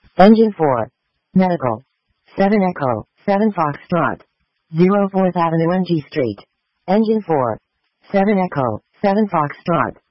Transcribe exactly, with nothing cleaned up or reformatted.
Engine four. Medical. seven Echo, seven Foxtrot. zero fourth Avenue N G Street. Engine four. seven Echo, seven Foxtrot.